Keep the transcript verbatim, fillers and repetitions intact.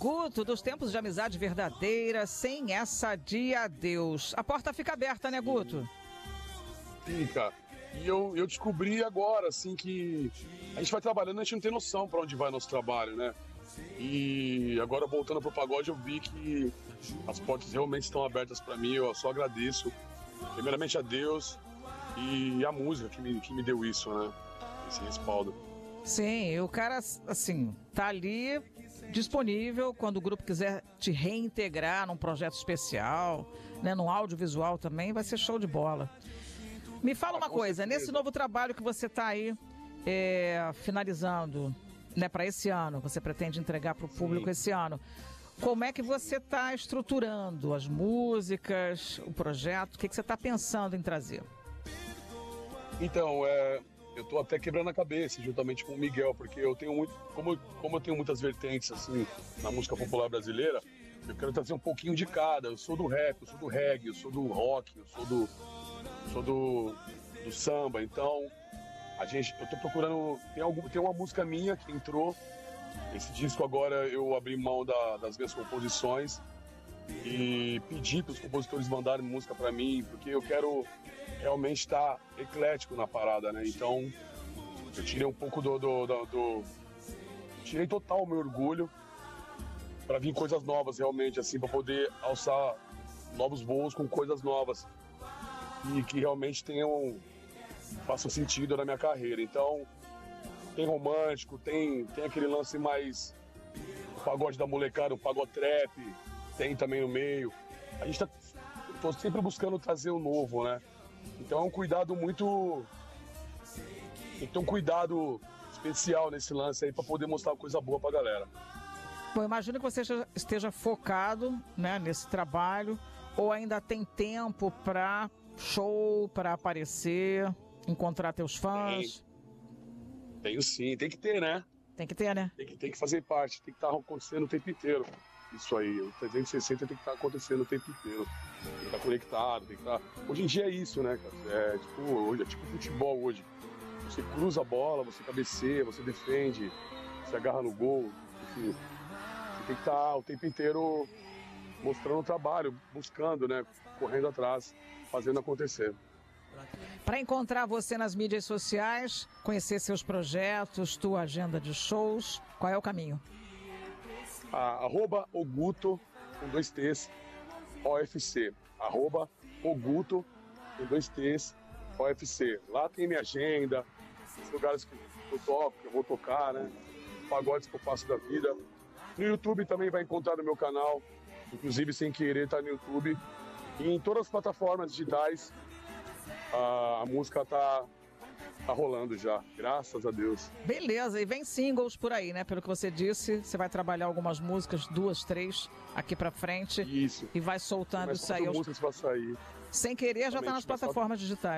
Guto, dos tempos de amizade verdadeira, sem essa de adeus. A porta fica aberta, né, Guto? Fica. E eu, eu descobri agora, assim, que a gente vai trabalhando, a gente não tem noção pra onde vai nosso trabalho, né? E agora, voltando pro pagode, eu vi que as portas realmente estão abertas pra mim. Eu só agradeço, primeiramente a Deus e a música que me, que me deu isso, né? Esse respaldo. Sim, o cara, assim, tá ali disponível quando o grupo quiser te reintegrar num projeto especial, né, num audiovisual também, vai ser show de bola. Me fala uma coisa, nesse novo trabalho que você tá aí é, finalizando, né, para esse ano, você pretende entregar para o público esse ano, como é que você tá estruturando as músicas, o projeto, o que, que você tá pensando em trazer? Então, é... eu tô até quebrando a cabeça, juntamente com o Miguel, porque eu tenho muito, como, como eu tenho muitas vertentes, assim, na música popular brasileira, eu quero trazer um pouquinho de cada. Eu sou do rap, eu sou do reggae, eu sou do rock, eu sou do, eu sou do, do samba, então, a gente, eu tô procurando, tem, algum, tem uma música minha que entrou, esse disco agora eu abri mão da, das minhas composições e pedi para os compositores mandarem música para mim, porque eu quero realmente estar eclético na parada, né? Então, eu tirei um pouco do... do, do, do... tirei total o meu orgulho para vir coisas novas, realmente, assim, para poder alçar novos voos com coisas novas e que realmente tenham... façam sentido na minha carreira. Então, tem romântico, tem, tem aquele lance mais... o pagode da molecada, o pagode trap, tem também no meio. A gente tá... tô sempre buscando trazer o novo, né? Então é um cuidado muito... tem que ter um cuidado especial nesse lance aí pra poder mostrar coisa boa pra galera. Bom, imagino que você esteja focado, né, nesse trabalho, ou ainda tem tempo pra show, pra aparecer, encontrar teus fãs? Tem. Tenho sim, tem que ter, né? Tem que ter, né? Tem que, tem que fazer parte, tem que estar acontecendo o tempo inteiro. Isso aí, o trezentos e sessenta tem que estar acontecendo o tempo inteiro. Tem que estar conectado, tem que estar... Hoje em dia é isso, né, cara? É tipo, hoje, é tipo futebol hoje. Você cruza a bola, você cabeceia, você defende, você agarra no gol. Enfim, você tem que estar o tempo inteiro mostrando o trabalho, buscando, né? Correndo atrás, fazendo acontecer. Para encontrar você nas mídias sociais, conhecer seus projetos, tua agenda de shows, qual é o caminho? Ah, arroba Oguto, com dois T's, O F C. Arroba Oguto, com dois T's, O F C. Lá tem minha agenda, os lugares que eu toco, que eu vou tocar, né? Pagodes que eu faço da vida. No YouTube também vai encontrar no meu canal, inclusive Sem Querer tá no YouTube. E em todas as plataformas digitais, a, a música tá... tá rolando já, graças a Deus. Beleza, e vem singles por aí, né? Pelo que você disse, você vai trabalhar algumas músicas, duas, três, aqui pra frente. Isso. E vai soltando Mas isso aí. músicas vai sair. Sem Querer já tá nas plataformas digitais.